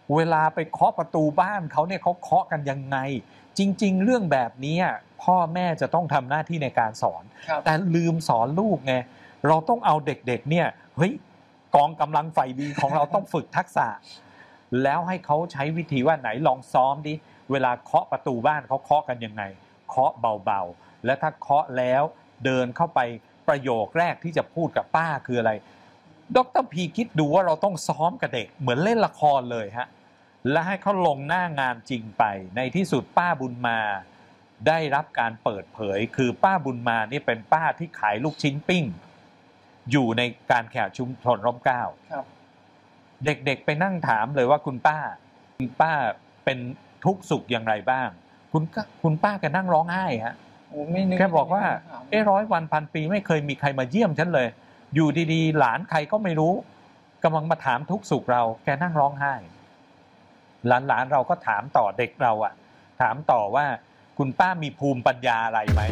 เวลาไปเคาะประตูบ้านเขาเนี่ยเขาเคาะกันยังไงจริงๆเรื่องแบบนี้พ่อแม่จะต้องทำหน้าที่ในการสอนแต่ลืมสอนลูกไงเราต้องเอาเด็กๆเนี่ยเฮ้ยกองกำลังฝ่ายดีของเราต้องฝึกทักษะแล้วให้เขาใช้วิธีว่าไหนลองซ้อมดิเวลาเคาะประตูบ้านเขาเคาะกันยังไงเคาะเบาๆและถ้าเคาะแล้วเดินเข้าไปประโยคแรกที่จะพูดกับป้าคืออะไรดร.พีคิดดูว่าเราต้องซ้อมกับเด็กเหมือนเล่นละครเลยฮะและให้เขาลงหน้างานจริงไปในที่สุดป้าบุญมาได้รับการเปิดเผยคือป้าบุญมานี่เป็นป้าที่ขายลูกชิ้นปิ้งอยู่ในการแข่งชุมชนร่มเกล้าเด็กๆไปนั่งถามเลยว่าคุณป้าเป็นทุกข์สุขอย่างไรบ้างคุณป้าแกนั่งร้องไห้ฮะแกบอกว่า100 วันพันปีไม่เคยมีใครมาเยี่ยมฉันเลยอยู่ดีๆหลานใครก็ไม่รู้กำลังมาถามทุกข์สุขเราแกนั่งร้องไห้หลานเราก็ถามต่อเด็กเราถามต่อว่าคุณป้ามีภูมิปัญญาอะไรไหม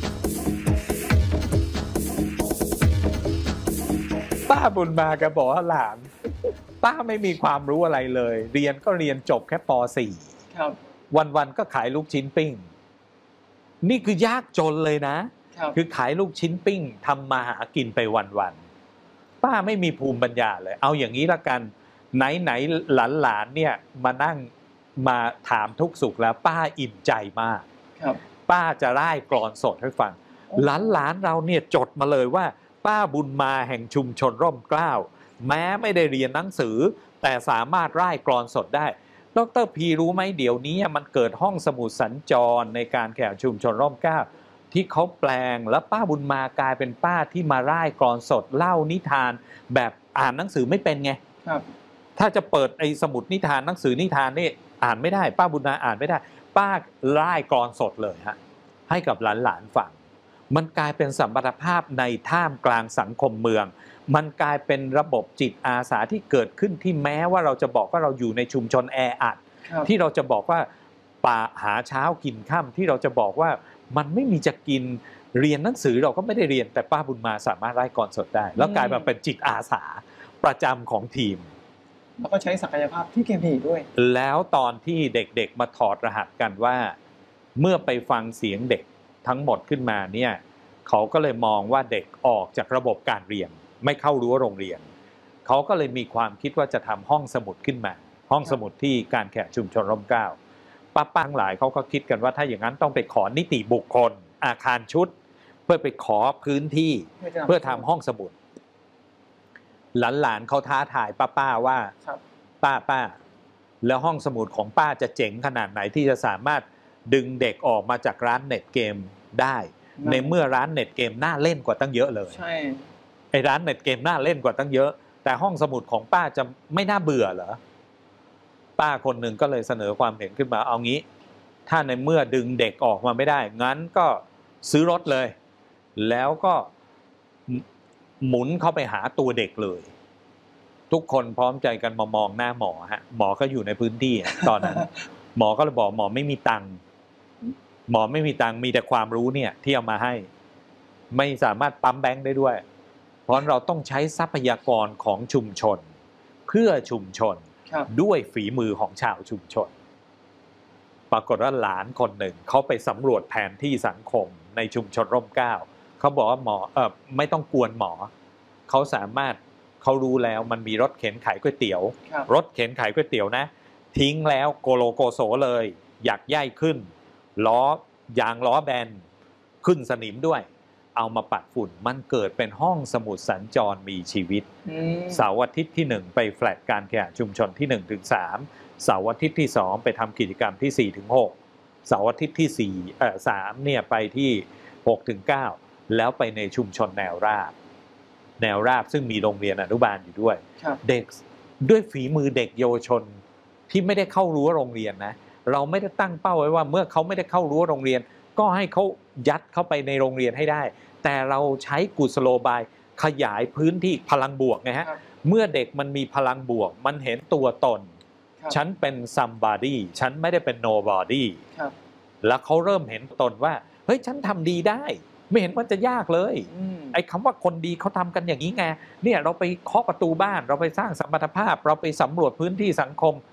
ป้าบุญมาแกบอกว่าหลานป้าไม่มีความรู้อะไรเลยเรียนก็เรียนจบแค่ป .4 ครับวันๆก็ขายลูกชิ้นปิ้งนี่คือยากจนเลยนะคือขายลูกชิ้นปิ้งทำมาหากินไปวันๆป้าไม่มีภูมิปัญญาเลยเอาอย่างนี้ละกันไหนหลานเนี่ยมานั่งมาถามทุกสุขแล้วป้าอิ่มใจมากป้าจะร่ายกลอนสดให้ฟังหลานเราเนี่ยจดมาเลยว่าป้าบุญมาแห่งชุมชนร่มเกล้าแม้ไม่ได้เรียนหนังสือแต่สามารถร่ายกลอนสดได้ดร.พีรู้ไหมเดี๋ยวนี้มันเกิดห้องสมุดสัญจรในการแข่งชุมชนร่มเกล้าที่เขาแปลงแล้วป้าบุญมากลายเป็นป้าที่มาร่ายกลอนสดเล่านิทานแบบอ่านหนังสือไม่เป็นไงถ้าจะเปิดไอ้สมุดนิทานหนังสือนิทานนี่อ่านไม่ได้ป้าบุญมาอ่านไม่ได้ป้าร่ายกลอนสดเลยฮะให้กับหลานฟังมันกลายเป็นสัมพันธภาพในท่ามกลางสังคมเมืองมันกลายเป็นระบบจิตอาสาที่เกิดขึ้นที่แม้ว่าเราจะบอกว่าเราอยู่ในชุมชนแออัดที่เราจะบอกว่าป่าหาเช้ากินค่ำที่เราจะบอกว่ามันไม่มีจะกินเรียนหนังสือเราก็ไม่ได้เรียนแต่ป้าบุญมาสามารถร่ายกลอนสดได้แล้วกลายมาเป็นจิตอาสาประจำของทีมแล้วก็ใช้ศักยภาพที่เก่งด้วยแล้วตอนที่เด็กๆมาถอดรหัสกันว่าเมื่อไปฟังเสียงเด็กทั้งหมดขึ้นมาเนี่ยเขาก็เลยมองว่าเด็กออกจากระบบการเรียนไม่เข้ารั้วโรงเรียนเขาก็เลยมีความคิดว่าจะทำห้องสมุดขึ้นมาห้องสมุดที่การแข่งชุมชนร่มเกล้าป้าทั้งหลายเขาก็คิดกันว่าถ้าอย่างนั้นต้องไปขอนิติบุคคลอาคารชุดเพื่อไปขอพื้นที่เพื่อทำห้องสมุดหลานเขาท้าทายป้าว่าป้าแล้วห้องสมุดของป้าจะเจ๋งขนาดไหนที่จะสามารถดึงเด็กออกมาจากร้านเน็ตเกมได้ในเมื่อร้านเน็ตเกมน่าเล่นกว่าตั้งเยอะเลยใช่ไอ้ร้านเน็ตเกมน่าเล่นกว่าตั้งเยอะแต่ห้องสมุดของป้าจะไม่น่าเบื่อเหรอป้าคนหนึ่งก็เลยเสนอความเห็นขึ้นมาเอางี้ถ้าในเมื่อดึงเด็กออกมาไม่ได้งั้นก็ซื้อรถเลยแล้วก็หมุนเข้าไปหาตัวเด็กเลยทุกคนพร้อมใจกันมามองหน้าหมอฮะหมอก็อยู่ในพื้นที่ตอนนั้นหมอก็เลยบอกหมอไม่มีตังค์หมอไม่มีตังค์มีแต่ความรู้เนี่ยที่เอามาให้ไม่สามารถปั๊มแบงค์ได้ด้วยเพราะเราต้องใช้ทรัพยากรของชุมชนเพื่อชุมชนด้วยฝีมือของชาวชุมชนปรากฏว่าหลานคนหนึ่งเขาไปสำรวจแผนที่สังคมในชุมชนร่มเกล้าเขาบอกว่าหมอไม่ต้องกวนหมอเขาสามารถเขารู้แล้วมันมีรถเข็นขายก๋วยเตี๋ยวรถเข็นขายก๋วยเตี๋ยวนะทิ้งแล้วโกโลโกโสเลยอยากย่ายขึ้นล้อยางล้อแบนขึ้นสนิมด้วยเอามาปัดฝุ่นมันเกิดเป็นห้องสมุดสัญจรมีชีวิตเสาร์อาทิตย์ที่1ไปแฟลตการแข่งชุมชนที่1ถึง3เสาร์อาทิตย์ที่2ไปทำกิจกรรมที่4ถึง6เสาร์อาทิตย์ที่3เนี่ยไปที่6ถึง9แล้วไปในชุมชนแนวราบซึ่งมีโรงเรียนอนุบาลอยู่ด้วยเด็กด้วยฝีมือเด็กเยาวชนที่ไม่ได้เข้ารั้วโรงเรียนนะเราไม่ได้ตั้งเป้าไว้ว่าเมื่อเขาไม่ได้เข้ารั้วโรงเรียนก็ให้เขายัดเข้าไปในโรงเรียนให้ได้แต่เราใช้กุศโลบายขยายพื้นที่พลังบวกไงฮะเมื่อเด็กมันมีพลังบวกมันเห็นตัวตนฉันเป็น somebody ฉันไม่ได้เป็น nobody แล้วเขาเริ่มเห็นตนว่าเฮ้ยฉันทำดีได้ไม่เห็นว่าจะยากเลยไอ้คำว่าคนดีเขาทำกันอย่างนี้ไงเนี่ยเราไปเคาะประตูบ้านเราไปสร้างสัมพันธภาพเราไปสำรวจพื้นที่สังคม